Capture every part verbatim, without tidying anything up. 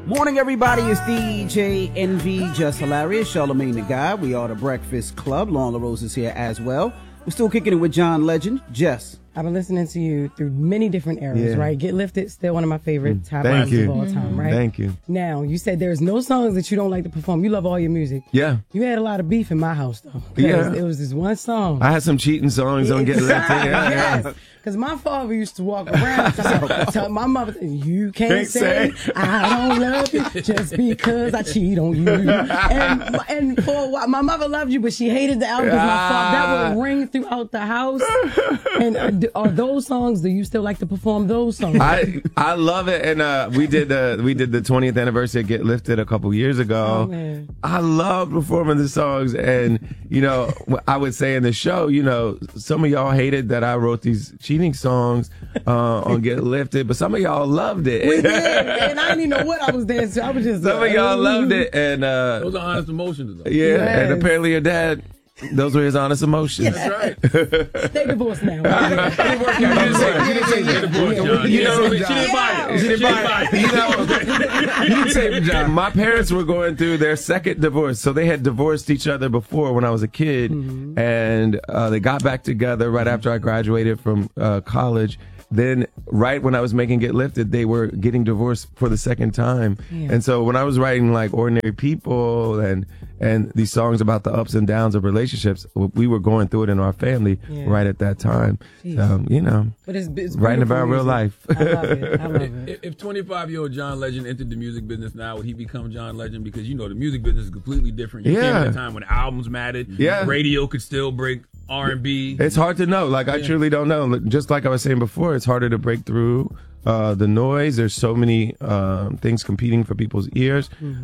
Morning, everybody. It's D J Envy, Just Hilarious, Charlamagne the Guy. We are the Breakfast Club. Lawn LaRose is here as well. We're still kicking it with John Legend. Jess. I've been listening to you through many different eras, Yeah. right? Get Lifted, still one of my favorite top Thank albums you. of all time, right? Thank you. Now, you said there's no songs that you don't like to perform. You love all your music. Yeah. You had a lot of beef in my house, though. 'Cause Yeah. It was this one song. I had some cheating songs on Get Lifted. Yeah, Yes. yeah. Because my father used to walk around tell, tell my mother, you can't, Can't say, say. I don't love you just because I cheat on you. And, and for a while, my mother loved you, but she hated the album because my father, that would ring throughout the house. And uh, do- are those songs, do you still like to perform those songs? I I love it, and uh, we did the we did the twentieth anniversary of Get Lifted a couple years ago. Oh, man. I love performing the songs, and you know, I would say in the show, you know, some of y'all hated that I wrote these cheating songs uh, on Get Lifted, but some of y'all loved it. We did, and I didn't even know what I was dancing to. I was just Some of y'all loved it, and uh, Those are honest emotions, though. yeah, Yes. and apparently your dad. Those were his honest emotions. That's right. They divorced now. It didn't work out. You didn't say you didn't say you divorced, John. You know, she didn't buy it. She didn't buy it. You know, you didn't say John. My parents were going through their second divorce, so they had divorced each other before when I was a kid, Mm-hmm. and uh, they got back together right after I graduated from uh, college. Then, right when I was making Get Lifted, they were getting divorced for the second time. Yeah. And so when I was writing like Ordinary People and and these songs about the ups and downs of relationships, we were going through it in our family Yeah. right at that time. Jeez. Um, you know, But it's, it's writing beautiful about real music. life. I love it. I love it. If- If twenty-five-year-old John Legend entered the music business now, would he become John Legend? Because, you know, the music business is completely different. You came Yeah. at a time when albums mattered. Yeah. Radio could still break R and B. It's hard to know. Like, I truly don't know. Just like I was saying before, it's harder to break through uh, the noise. There's so many um, things competing for people's ears.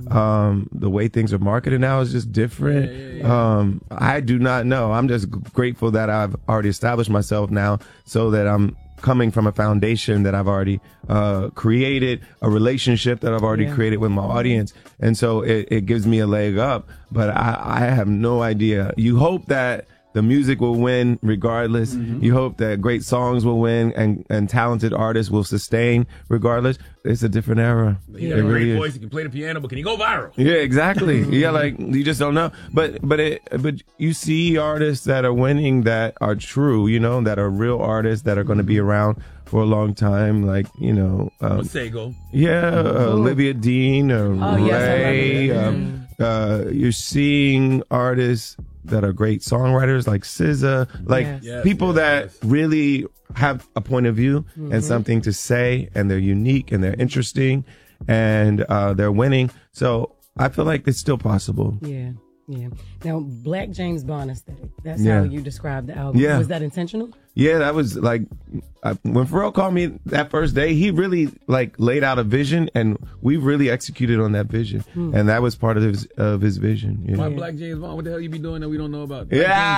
Um, the way things are marketed now is just different. Yeah, yeah, Um, I do not know. I'm just g- grateful that I've already established myself now so that I'm coming from a foundation that I've already uh, created, a relationship that I've already Yeah. created with my audience. And so it, it gives me a leg up. But I, I have no idea. You hope that the music will win regardless. You hope that great songs will win and, and talented artists will sustain regardless. It's a different era. He It got a great really is. voice. He can play the piano, but can he go viral? Yeah, exactly. Yeah, like you just don't know. But but it but you see artists that are winning that are true, you know, that are real artists that are going to be around for a long time. Like you know, um, Masego. yeah, uh, Olivia Dean or Oh, yes, I love Ray. it. Um, uh, you're seeing artists that are great songwriters like S Z A, like Yes. Yes, people yes, that yes. really have a point of view and something to say, and they're unique and they're interesting, and uh, they're winning. So I feel like it's still possible. Yeah, yeah. Now, Black James Bond aesthetic. That's Yeah. how you described the album. Yeah. Was that intentional? Yeah, that was like I, when Pharrell called me that first day. He really like laid out a vision, and we really executed on that vision, and that was part of his of his vision. You Why know? Black James Bond? What the hell you be doing that we don't know about?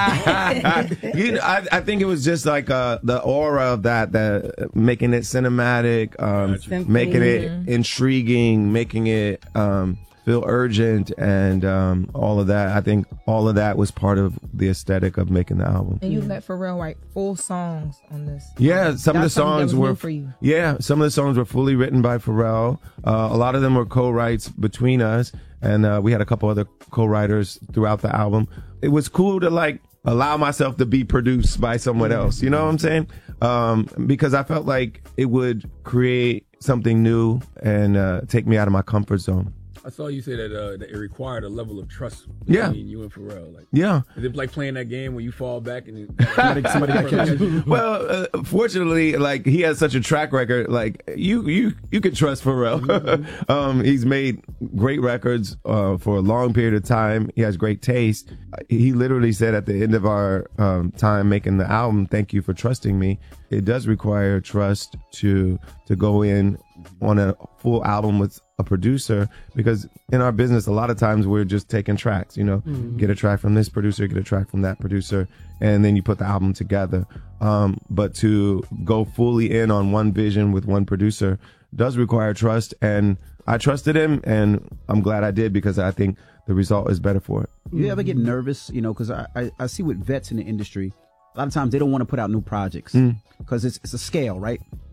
Yeah, you know, I, I think it was just like uh, the aura of that, that making it cinematic, um, Gotcha. making it intriguing, making it um, feel urgent, and um, all of that. I think all of that was part of the aesthetic of making the album. And you let Pharrell write full songs on this. Yeah, some of the That's something that songs was were new for you. Yeah, some of the songs were fully written by Pharrell. Uh, a lot of them were co-writes between us, and uh, we had a couple other co-writers throughout the album. It was cool to like allow myself to be produced by someone else. You know what I'm saying? Um, because I felt like it would create something new and uh, take me out of my comfort zone. I saw you say that, uh, that it required a level of trust Yeah. between you and Pharrell. Like, Yeah. is it like playing that game where you fall back and somebody, somebody got catch you? Well, uh, fortunately, like he has such a track record. Like you, you, you could trust Pharrell. um, he's made great records uh, for a long period of time. He has great taste. He literally said at the end of our um, time making the album, "Thank you for trusting me." It does require trust to to go in on a full album with a producer, because in our business a lot of times we're just taking tracks, you know, get a track from this producer, get a track from that producer, and then you put the album together. Um, but to go fully in on one vision with one producer does require trust, and I trusted him, and I'm glad I did, because I think the result is better for it. You ever get nervous, you know, because I, I, I see with vets in the industry, a lot of times they don't want to put out new projects because it's, it's a scale, right?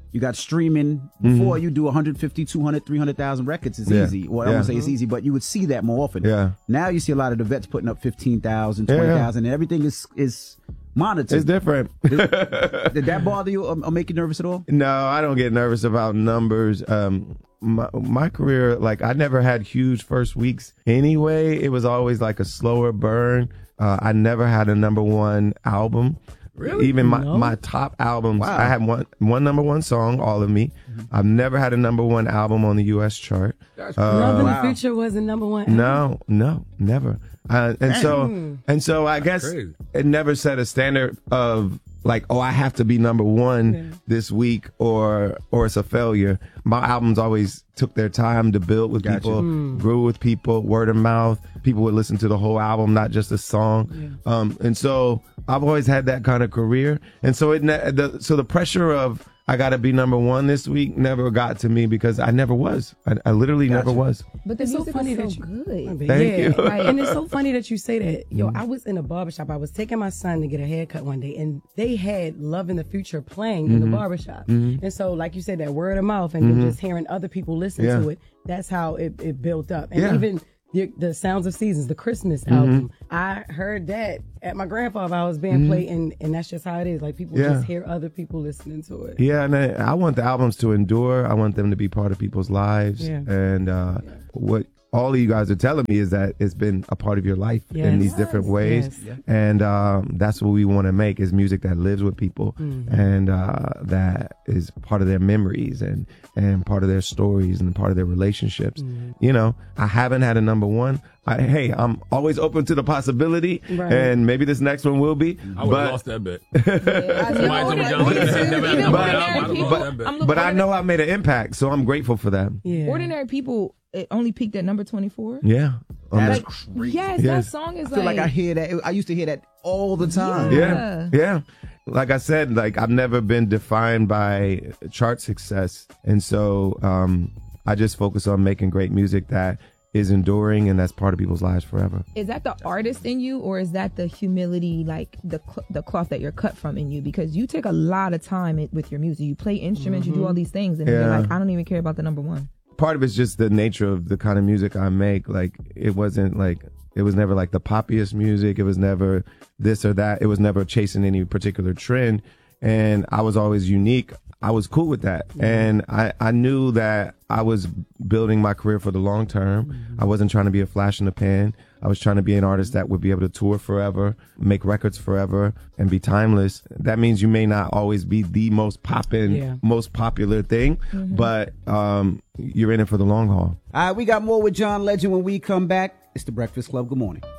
You got streaming. Before Mhm. you do one hundred fifty, two hundred, three hundred thousand records is Yeah. easy. Well, I Yeah. don't say it's easy, but you would see that more often. Yeah. Now you see a lot of the vets putting up fifteen thousand, Yeah, twenty yeah. thousand, and everything is is monitored. It's different. Did that bother you or, or make you nervous at all? No, I don't get nervous about numbers. Um, my, my career, like I never had huge first weeks anyway. It was always like a slower burn. Uh, I never had a number one album. Really? Even my, No? my top albums, Wow. I had one one number one song, All of Me. I've never had a number one album on the U S chart. That's Love in wow. the Future was the number one. No, no, never. Uh, and so, and so, I guess crazy. it never set a standard of like, oh, I have to be number one Yeah. this week, or or it's a failure. My albums always took their time to build with Gotcha. people, Mm. grew with people, word of mouth. People would listen to the whole album, not just a song. Um, and so I've always had that kind of career. And so it, ne- the, so the pressure of I got to be number one this week never got to me because I never was. I, I literally never was. But the It's so music funny is that so you- good. Thank yeah, you. like, and it's so funny that you say that. Yo, I was in a barbershop. I was taking my son to get a haircut one day, and they had Love in the Future playing in the barbershop. And so, like you said, that word of mouth and then just hearing other people listen Yeah. to it, that's how it, it built up. And Yeah. even the, the Sounds of Seasons, the Christmas album, I heard that at my grandfather's house being played, and, and that's just how it is. Like, people Yeah. just hear other people listening to it. Yeah, and I, I want the albums to endure. I want them to be part of people's lives. Yeah. And uh, what all of you guys are telling me is that it's been a part of your life in Yes. these different ways. Yes. And um, that's what we want to make is music that lives with people Mm-hmm. and uh, that is part of their memories and, and part of their stories and part of their relationships. Mm-hmm. You know, I haven't had a number one. I, hey, I'm always open to the possibility, Right. and maybe this next one will be. I would but have lost that bet. I know, Somebody told me like, John Legend had never had even number one ordinary album. I people- lost that bet. I'm looking- But I know I made an impact, so I'm grateful for that. Yeah. Ordinary People, it only peaked at number twenty-four. Yeah. Um, That's Like, crazy. yes, Yes. that song is I feel like I hear that. I used to hear that all the time. yeah. Yeah. Like I said, like I've never been defined by chart success. And so um, I just focus on making great music that is enduring and that's part of people's lives forever. Is that the artist in you, or is that the humility, like the cl- the cloth that you're cut from in you? Because you take a lot of time it, with your music. You play instruments, you do all these things, and then Yeah. you're like, I don't even care about the number one. Part of it's just the nature of the kind of music I make. Like it wasn't like, it was never like the poppiest music. It was never this or that. It was never chasing any particular trend. And I was always unique. I was cool with that. And I, I knew that I was building my career for the long term. Mm-hmm. I wasn't trying to be a flash in the pan. I was trying to be an artist that would be able to tour forever, make records forever, and be timeless. That means you may not always be the most poppin', Yeah. most popular thing, but um, you're in it for the long haul. All right, we got more with John Legend when we come back. It's the Breakfast Club. Good morning.